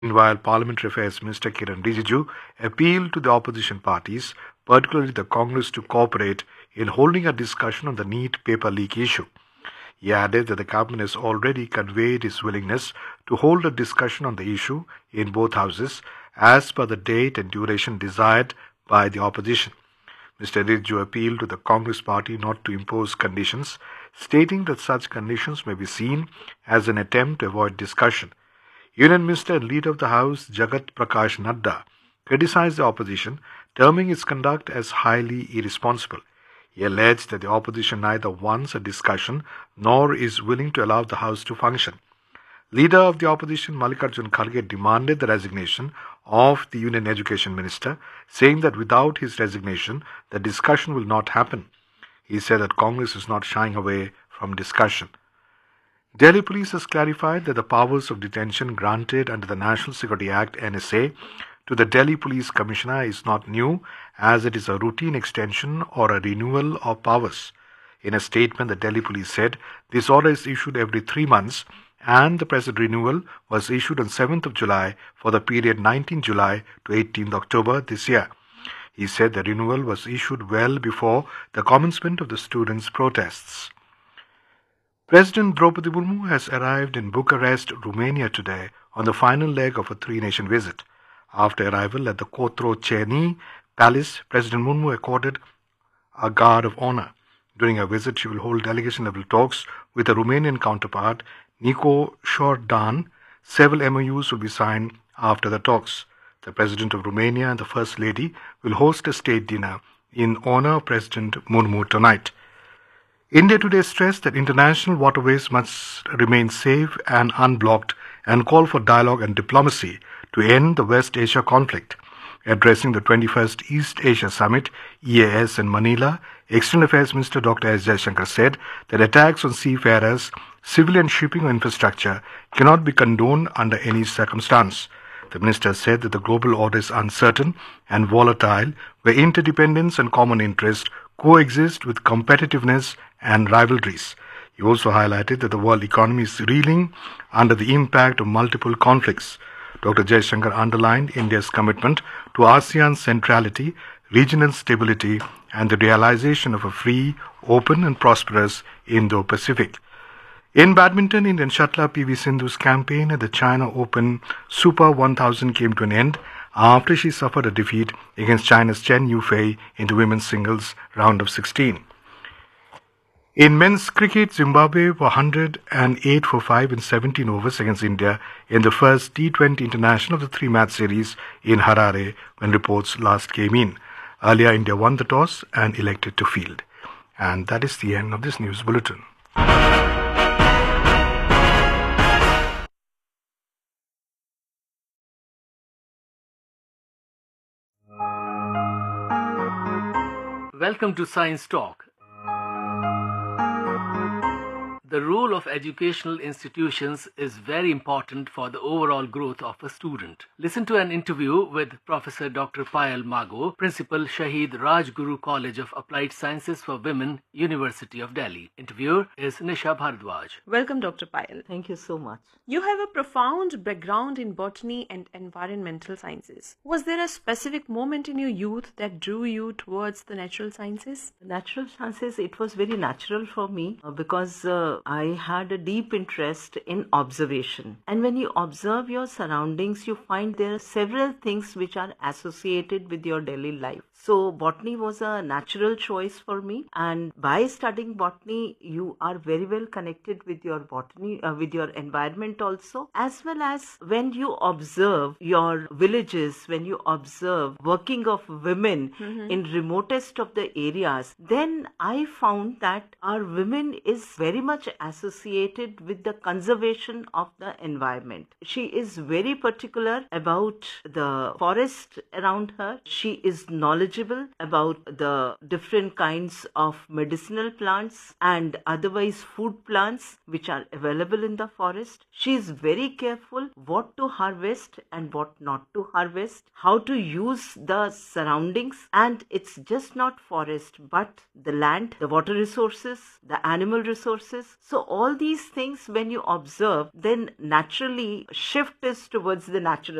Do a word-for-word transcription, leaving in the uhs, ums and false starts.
Meanwhile, Parliamentary Affairs Minister Kiran Rijiju appealed to the opposition parties, particularly the Congress, to cooperate in holding a discussion on the NEET paper leak issue. He added that the government has already conveyed its willingness to hold a discussion on the issue in both houses as per the date and duration desired by the opposition. Mister Rijiju appealed to the Congress party not to impose conditions, stating that such conditions may be seen as an attempt to avoid discussion. Union Minister and Leader of the House, Jagat Prakash Nadda, criticized the opposition, terming its conduct as highly irresponsible. He alleged that the opposition neither wants a discussion nor is willing to allow the House to function. Leader of the opposition, Mallikarjun Kharge, demanded the resignation of the Union Education Minister, saying that without his resignation, the discussion will not happen. He said that Congress is not shying away from discussion. Delhi Police has clarified that the powers of detention granted under the National Security Act (N S A) to the Delhi Police Commissioner is not new, as it is a routine extension or a renewal of powers. In a statement, the Delhi Police said this order is issued every three months and the present renewal was issued on seventh of July for the period nineteenth July to eighteenth October this year. He said the renewal was issued well before the commencement of the students' protests. President Draupadi Murmu has arrived in Bucharest, Romania today on the final leg of a three-nation visit. After arrival at the Cotroceni Palace, President Murmu accorded a guard of honor. During her visit, she will hold delegation-level talks with her Romanian counterpart, Nico Șordan. Several M O Us will be signed after the talks. The President of Romania and the First Lady will host a state dinner in honor of President Murmu tonight. India today stressed that international waterways must remain safe and unblocked and call for dialogue and diplomacy to end the West Asia conflict. Addressing the twenty-first East Asia Summit, E A S, in Manila, External Affairs Minister Doctor S. Jaishankar said that attacks on seafarers, civilian shipping or infrastructure cannot be condoned under any circumstance. The minister said that the global order is uncertain and volatile, where interdependence and common interest coexist with competitiveness and rivalries. He also highlighted that the world economy is reeling under the impact of multiple conflicts. Doctor Jaishankar underlined India's commitment to ASEAN's centrality, regional stability, and the realization of a free, open, and prosperous Indo-Pacific. In badminton, Indian shuttler P V Sindhu's campaign at the China Open Super one thousand came to an end after she suffered a defeat against China's Chen Yufei in the women's singles round of sixteen. In men's cricket, Zimbabwe were one hundred eight for five in seventeen overs against India in the first T twenty international of the three-match series in Harare when reports last came in. Earlier, India won the toss and elected to field. And that is the end of this news bulletin. Welcome to Science Talk. The role of educational institutions is very important for the overall growth of a student. Listen to an interview with Professor Doctor Payal Mago, Principal Shahid Rajguru College of Applied Sciences for Women, University of Delhi. Interviewer is Nisha Bhardwaj. Welcome, Doctor Payal. Thank you so much. You have a profound background in botany and environmental sciences. Was there a specific moment in your youth that drew you towards the natural sciences? The natural sciences, it was very natural for me uh, because uh, I had a deep interest in observation. And when you observe your surroundings, you find there are several things which are associated with your daily life. So botany was a natural choice for me, and by studying botany, you are very well connected with your botany, uh, with your environment also, as well as when you observe your villages, when you observe working of women mm-hmm. in remotest of the areas, then I found that our women is very much associated with the conservation of the environment. She is very particular about the forest around her. She is knowledgeable about the different kinds of medicinal plants and otherwise food plants which are available in the forest. She is very careful what to harvest and what not to harvest, how to use the surroundings, and it's just not forest but the land, the water resources, the animal resources. So all these things, when you observe, then naturally shift is towards the natural